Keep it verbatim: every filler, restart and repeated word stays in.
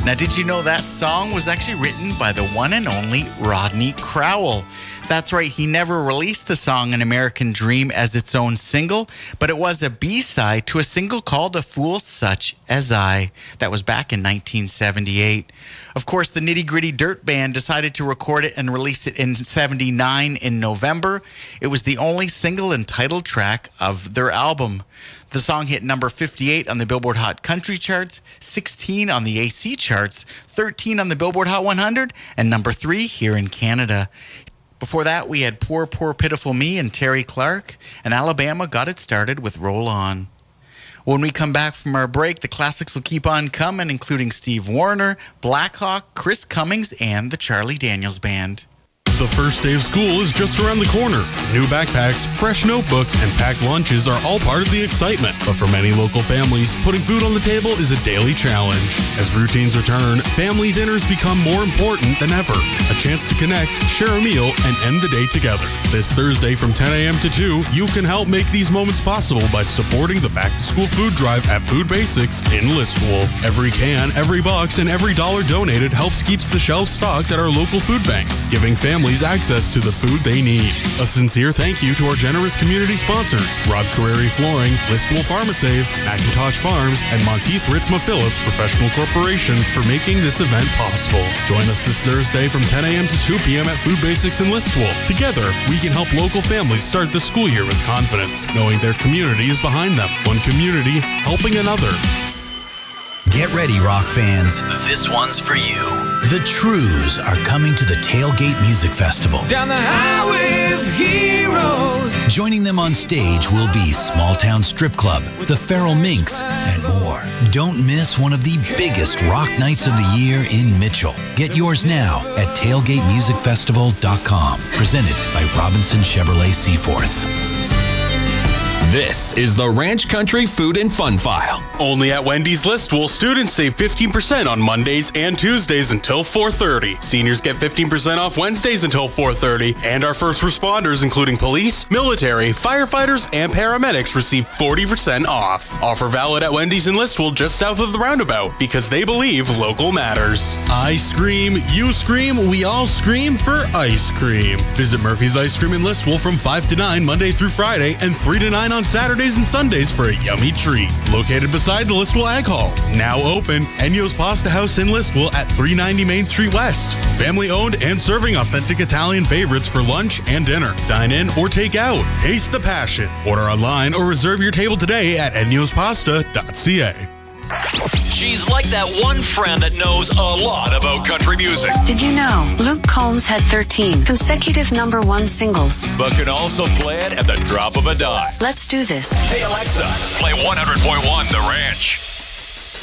Now, did you know that song was actually written by the one and only Rodney Crowell? That's right, he never released the song An American Dream as its own single, but it was a B-side to a single called A Fool Such As I. That was back in nineteen seventy-eight. Of course, the Nitty Gritty Dirt Band decided to record it and release it in seventy-nine in November. It was the only single and title track of their album. The song hit number fifty-eight on the Billboard Hot Country charts, sixteen on the A C charts, thirteen on the Billboard Hot one hundred, and number three here in Canada. Before that, we had Poor, Poor, Pitiful Me and Terry Clark, and Alabama got it started with Roll On. When we come back from our break, the classics will keep on coming, including Steve Wariner, Black Hawk, Chris Cummings, and the Charlie Daniels Band. The first day of school is just around the corner. New backpacks, fresh notebooks, and packed lunches are all part of the excitement. But for many local families, putting food on the table is a daily challenge. As routines return, family dinners become more important than ever. A chance to connect, share a meal, and end the day together. This Thursday from ten a.m. to two, you can help make these moments possible by supporting the back-to-school food drive at Food Basics in Listowel. Every can, every box, and every dollar donated helps keeps the shelves stocked at our local food bank, giving families access to the food they need. A sincere thank you to our generous community sponsors, Rob Carreri Flooring, Listowel Pharmasave, Macintosh Farms, and Monteith Ritzma Phillips Professional Corporation for making this event possible. Join us this Thursday from ten a.m. to two p.m. at Food Basics in Listowel. Together, we can help local families start the school year with confidence, knowing their community is behind them. One community, helping another. Get ready, rock fans. This one's for you. The Trues are coming to the Tailgate Music Festival. Down the highway of heroes. Joining them on stage will be Small Town Strip Club, the Feral Minx, and more. Don't miss one of the biggest rock nights of the year in Mitchell. Get yours now at tailgate music festival dot com. Presented by Robinson Chevrolet Seaforth. This is the Ranch Country Food and Fun File. Only at Wendy's Listowel, students save fifteen percent on Mondays and Tuesdays until four thirty. Seniors get fifteen percent off Wednesdays until four thirty. And our first responders, including police, military, firefighters, and paramedics, receive forty percent off. Offer valid at Wendy's in Listowel, just south of the roundabout, because they believe local matters. I scream, you scream, we all scream for ice cream. Visit Murphy's Ice Cream in Listowel from five to nine Monday through Friday and three to nine on Saturdays and Sundays for a yummy treat. Located beside the Listowel Ag Hall. Now open, Ennio's Pasta House in Listowel at three ninety Main Street West. Family owned and serving authentic Italian favorites for lunch and dinner. Dine in or take out. Taste the passion. Order online or reserve your table today at ennios pasta dot c a. She's like that one friend that knows a lot about country music, Did you know Luke Combs had thirteen consecutive number one singles? but can also play it at the drop of a dime. Let's do this. Hey Alexa, play one hundred point one The Ranch.